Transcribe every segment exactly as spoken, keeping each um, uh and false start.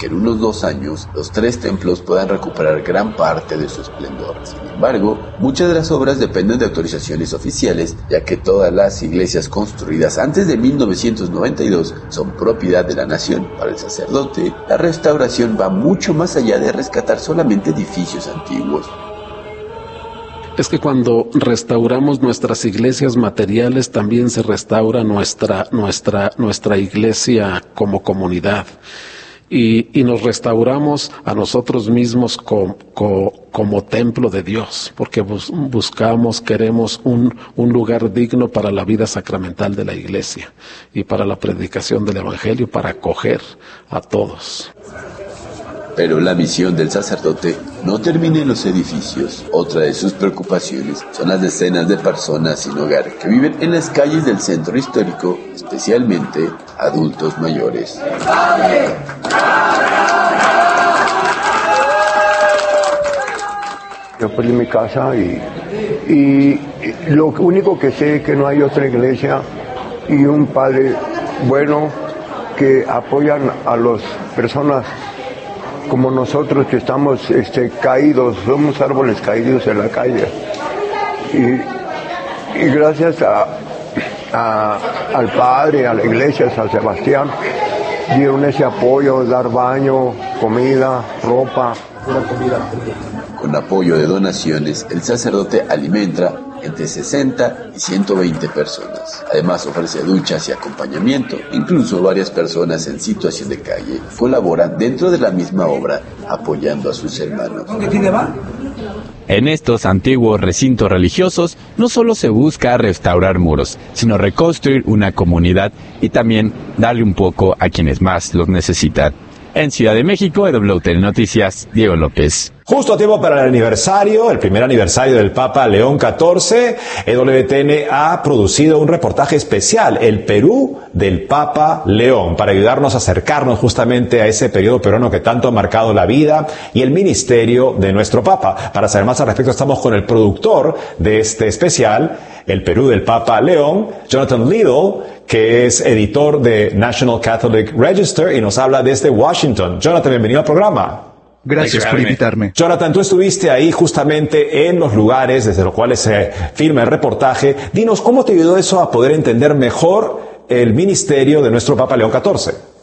que en unos dos años los tres templos puedan recuperar gran parte de su esplendor. Sin embargo, muchas de las obras dependen de autorizaciones oficiales, ya que todas las iglesias construidas antes de mil novecientos noventa y dos son propiedad de la nación. Para el sacerdote, la restauración va mucho más allá de rescatar solamente edificios antiguos. Es que cuando restauramos nuestras iglesias materiales, también se restaura nuestra, nuestra, nuestra iglesia como comunidad. Y, y nos restauramos a nosotros mismos como, como, como templo de Dios, porque bus, buscamos, queremos un, un lugar digno para la vida sacramental de la iglesia y para la predicación del evangelio, para acoger a todos. Pero la misión del sacerdote no termina en los edificios. Otra de sus preocupaciones son las decenas de personas sin hogar que viven en las calles del centro histórico, especialmente adultos mayores. Yo perdí mi casa y, y lo único que sé es que no hay otra iglesia y un padre bueno que apoyan a las personas como nosotros que estamos este, caídos, somos árboles caídos en la calle. Y, y gracias a, a, al Padre, a la iglesia, a San Sebastián, dieron ese apoyo, dar baño, comida, ropa. Con apoyo de donaciones, el sacerdote alimenta entre sesenta y ciento veinte personas. Además ofrece duchas y acompañamiento. Incluso varias personas en situación de calle colaboran dentro de la misma obra, apoyando a sus hermanos. En estos antiguos recintos religiosos no solo se busca restaurar muros, sino reconstruir una comunidad y también darle un poco a quienes más los necesitan. En Ciudad de México, E W T N Noticias, Diego López. Justo a tiempo para el aniversario, el primer aniversario del Papa León catorce, E W T N ha producido un reportaje especial, El Perú del Papa León, para ayudarnos a acercarnos justamente a ese periodo peruano que tanto ha marcado la vida y el ministerio de nuestro Papa. Para saber más al respecto estamos con el productor de este especial, El Perú del Papa León, Jonathan Liddell, que es editor de National Catholic Register y nos habla desde Washington. Jonathan, bienvenido al programa. Gracias por invitarme. Jonathan, tú estuviste ahí justamente en los lugares desde los cuales se filma el reportaje. Dinos, ¿cómo te ayudó eso a poder entender mejor el ministerio de nuestro Papa León catorce?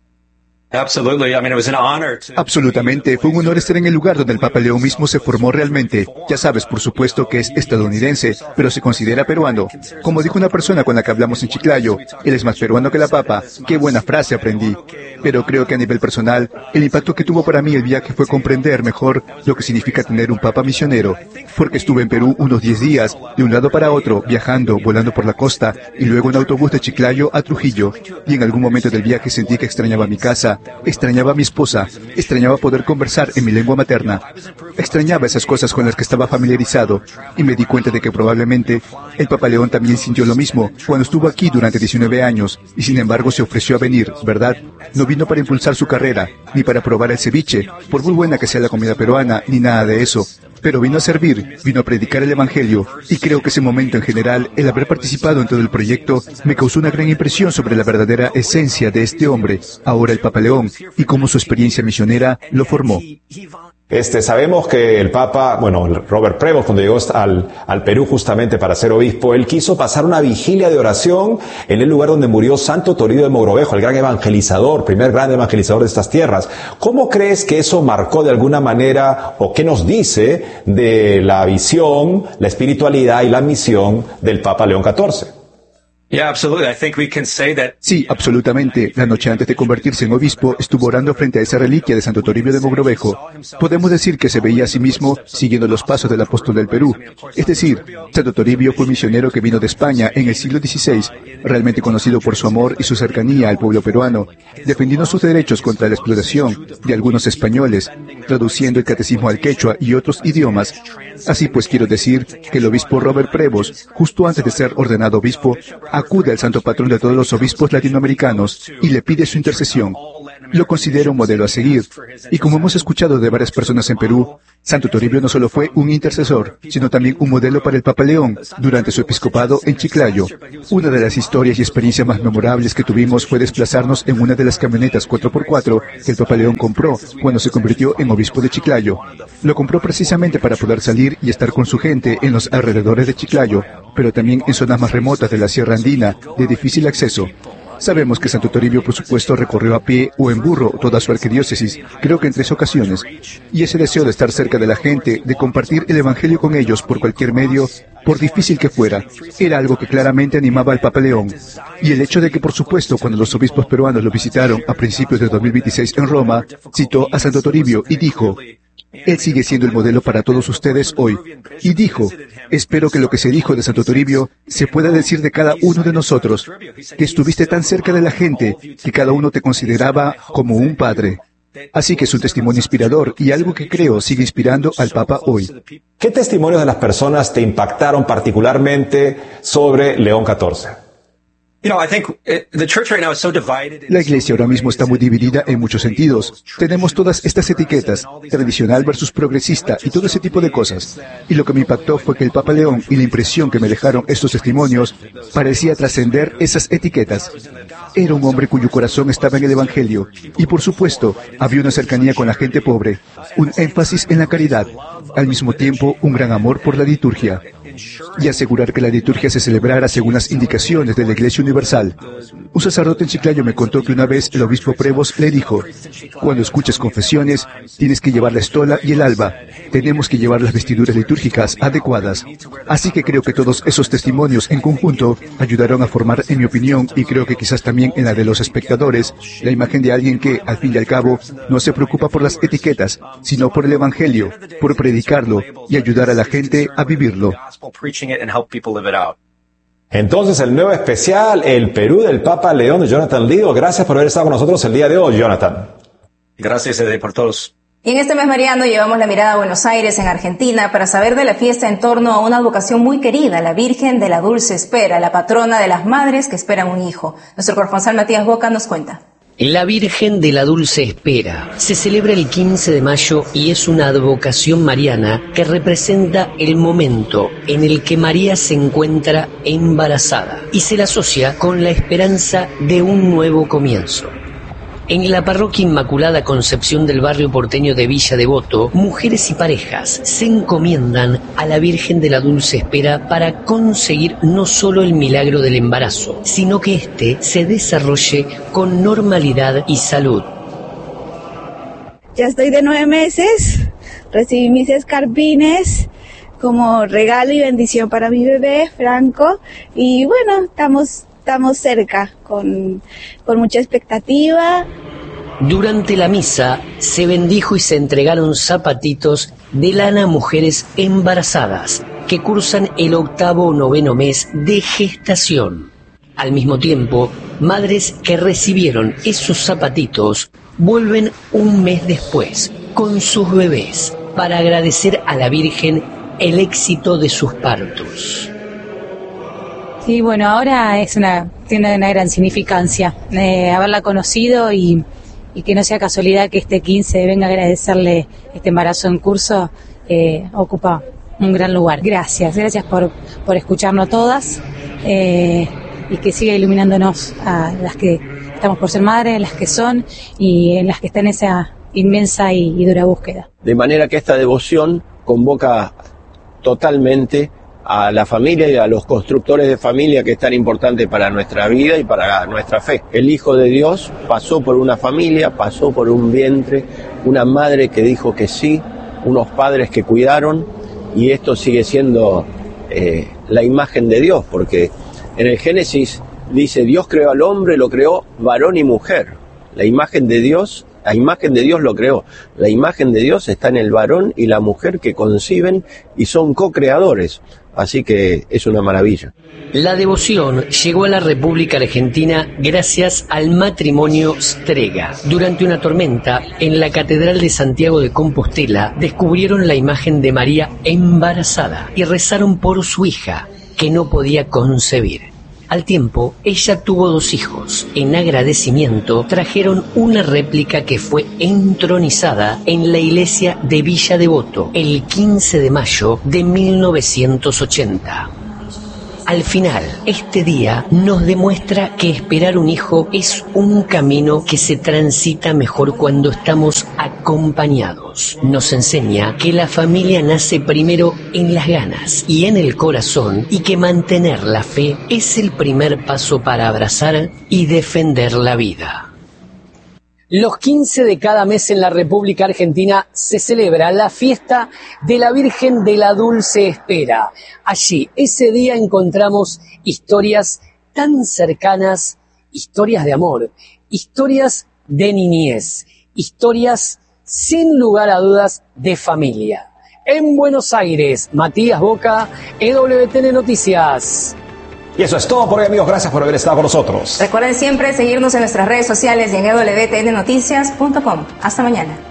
Absolutamente, fue un honor estar en el lugar donde el Papa León mismo se formó realmente. Ya sabes, por supuesto que es estadounidense, pero se considera peruano. Como dijo una persona con la que hablamos en Chiclayo, él es más peruano que la Papa. Qué buena frase aprendí. Pero creo que a nivel personal, el impacto que tuvo para mí el viaje fue comprender mejor lo que significa tener un Papa misionero. Porque estuve en Perú unos diez días, de un lado para otro, viajando, volando por la costa, y luego en autobús de Chiclayo a Trujillo. Y en algún momento del viaje sentí que extrañaba mi casa, extrañaba a mi esposa, extrañaba poder conversar en mi lengua materna, extrañaba esas cosas con las que estaba familiarizado, y me di cuenta de que probablemente el Papa León también sintió lo mismo cuando estuvo aquí durante diecinueve años, y sin embargo se ofreció a venir, ¿verdad? No vino para impulsar su carrera, ni para probar el ceviche, por muy buena que sea la comida peruana, ni nada de eso. Pero vino a servir, vino a predicar el Evangelio, y creo que ese momento en general, el haber participado en todo el proyecto, me causó una gran impresión sobre la verdadera esencia de este hombre, ahora el Papa León, y cómo su experiencia misionera lo formó. Este, sabemos que el Papa, bueno, Robert Prevost, cuando llegó al, al Perú justamente para ser obispo, él quiso pasar una vigilia de oración en el lugar donde murió Santo Toribio de Mogrovejo, el gran evangelizador, primer gran evangelizador de estas tierras. ¿Cómo crees que eso marcó de alguna manera, o qué nos dice de la visión, la espiritualidad y la misión del Papa León catorce? Sí, absolutamente. La noche antes de convertirse en obispo, estuvo orando frente a esa reliquia de Santo Toribio de Mogrovejo. Podemos decir que se veía a sí mismo siguiendo los pasos del apóstol del Perú. Es decir, Santo Toribio fue un misionero que vino de España en el siglo dieciséis, realmente conocido por su amor y su cercanía al pueblo peruano, defendiendo sus derechos contra la explotación de algunos españoles, traduciendo el catecismo al quechua y otros idiomas. Así pues, quiero decir que el obispo Robert Prevost, justo antes de ser ordenado obispo, acude al santo patrón de todos los obispos latinoamericanos y le pide su intercesión. Lo considero un modelo a seguir. Y como hemos escuchado de varias personas en Perú, Santo Toribio no solo fue un intercesor, sino también un modelo para el Papa León durante su episcopado en Chiclayo. Una de las historias y experiencias más memorables que tuvimos fue desplazarnos en una de las camionetas cuatro por cuatro que el Papa León compró cuando se convirtió en obispo de Chiclayo. Lo compró precisamente para poder salir y estar con su gente en los alrededores de Chiclayo, pero también en zonas más remotas de la Sierra Andina, de difícil acceso. Sabemos que Santo Toribio, por supuesto, recorrió a pie o en burro toda su arquidiócesis, creo que en tres ocasiones, y ese deseo de estar cerca de la gente, de compartir el Evangelio con ellos por cualquier medio, por difícil que fuera, era algo que claramente animaba al Papa León. Y el hecho de que, por supuesto, cuando los obispos peruanos lo visitaron a principios de dos mil veintiséis en Roma, citó a Santo Toribio y dijo: él sigue siendo el modelo para todos ustedes hoy. Y dijo: espero que lo que se dijo de Santo Toribio se pueda decir de cada uno de nosotros, que estuviste tan cerca de la gente que cada uno te consideraba como un padre. Así que es un testimonio inspirador y algo que creo sigue inspirando al Papa hoy. ¿Qué testimonios de las personas te impactaron particularmente sobre León catorce? La iglesia ahora mismo está muy dividida en muchos sentidos. Tenemos todas estas etiquetas, tradicional versus progresista y todo ese tipo de cosas. Y lo que me impactó fue que el Papa León y la impresión que me dejaron estos testimonios parecía trascender esas etiquetas. Era un hombre cuyo corazón estaba en el Evangelio y, por supuesto, había una cercanía con la gente pobre, un énfasis en la caridad, al mismo tiempo un gran amor por la liturgia. Y asegurar que la liturgia se celebrara según las indicaciones de la Iglesia Universal. Un sacerdote en Chiclayo me contó que una vez el obispo Prevos le dijo: cuando escuches confesiones, tienes que llevar la estola y el alba. Tenemos que llevar las vestiduras litúrgicas adecuadas. Así que creo que todos esos testimonios en conjunto ayudaron a formar, en mi opinión, y creo que quizás también en la de los espectadores, la imagen de alguien que, al fin y al cabo, no se preocupa por las etiquetas, sino por el Evangelio, por predicarlo y ayudar a la gente a vivirlo. Entonces, el nuevo especial, El Perú del Papa León, de Jonathan Lido. Gracias por haber estado con nosotros el día de hoy, Jonathan. Gracias, Ede, por todos. Y en este mes mariano llevamos la mirada a Buenos Aires, en Argentina, para saber de la fiesta en torno a una advocación muy querida, la Virgen de la Dulce Espera, la patrona de las madres que esperan un hijo. Nuestro corresponsal Matías Boca nos cuenta. La Virgen de la Dulce Espera se celebra el quince de mayo y es una advocación mariana que representa el momento en el que María se encuentra embarazada y se la asocia con la esperanza de un nuevo comienzo. En la parroquia Inmaculada Concepción del barrio porteño de Villa Devoto, mujeres y parejas se encomiendan a la Virgen de la Dulce Espera para conseguir no solo el milagro del embarazo, sino que éste se desarrolle con normalidad y salud. Ya estoy de nueve meses, recibí mis escarpines como regalo y bendición para mi bebé, Franco, y bueno, estamos... Estamos cerca, con, con mucha expectativa. Durante la misa se bendijo y se entregaron zapatitos de lana a mujeres embarazadas que cursan el octavo o noveno mes de gestación. Al mismo tiempo, madres que recibieron esos zapatitos vuelven un mes después con sus bebés para agradecer a la Virgen el éxito de sus partos. Sí, bueno, ahora es una, tiene una gran significancia eh, haberla conocido y, y que no sea casualidad que este quince venga a agradecerle este embarazo en curso, eh, ocupa un gran lugar. Gracias, gracias por, por escucharnos todas eh, y que siga iluminándonos a las que estamos por ser madres, las que son y en las que está en esa inmensa y, y dura búsqueda. De manera que esta devoción convoca totalmente a la familia y a los constructores de familia, que es tan importante para nuestra vida y para nuestra fe. El Hijo de Dios pasó por una familia, pasó por un vientre, una madre que dijo que sí, unos padres que cuidaron, y esto sigue siendo eh, la imagen de Dios, porque en el Génesis dice: Dios creó al hombre, lo creó varón y mujer. La imagen de Dios, la imagen de Dios lo creó. La imagen de Dios está en el varón y la mujer que conciben y son co-creadores. Así que es una maravilla. La devoción llegó a la República Argentina gracias al matrimonio Strega. Durante una tormenta, en la Catedral de Santiago de Compostela, descubrieron la imagen de María embarazada y rezaron por su hija, que no podía concebir. Al tiempo, ella tuvo dos hijos. En agradecimiento, trajeron una réplica que fue entronizada en la iglesia de Villa Devoto el quince de mayo de mil novecientos ochenta. Al final, este día nos demuestra que esperar un hijo es un camino que se transita mejor cuando estamos acompañados. Nos enseña que la familia nace primero en las ganas y en el corazón, y que mantener la fe es el primer paso para abrazar y defender la vida. Los quince de cada mes en la República Argentina se celebra la fiesta de la Virgen de la Dulce Espera. Allí, ese día encontramos historias tan cercanas, historias de amor, historias de niñez, historias sin lugar a dudas de familia. En Buenos Aires, Matías Boca, E W T N Noticias. Y eso es todo por hoy, amigos. Gracias por haber estado con nosotros. Recuerden siempre seguirnos en nuestras redes sociales y en e w t n noticias punto com. Hasta mañana.